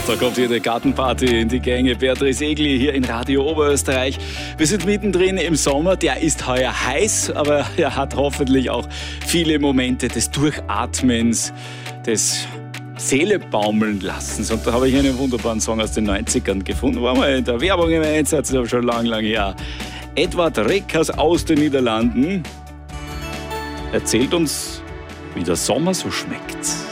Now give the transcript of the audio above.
Da kommt hier die Gartenparty in die Gänge. Beatrice Egli hier in Radio Oberösterreich. Wir sind mittendrin im Sommer. Der ist heuer heiß, aber er hat hoffentlich auch viele Momente des Durchatmens, des Seele baumeln lassens. Und da habe ich einen wunderbaren Song aus den 90ern gefunden. War mal in der Werbung im Einsatz, aber schon lang her. Edward Reckers aus den Niederlanden erzählt uns, wie der Sommer so schmeckt.